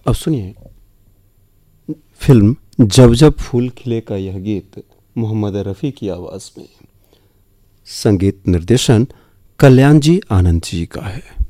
अब सुनिए फिल्म जब जब फूल खिले का यह गीत मोहम्मद रफ़ी की आवाज़ में। संगीत निर्देशन कल्याण जी आनंद जी का है।